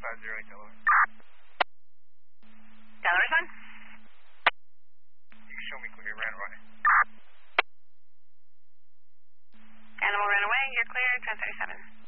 508 Delaware. Delaware's on? You can show me clear, ran away. Animal ran away, you're clear, 1037.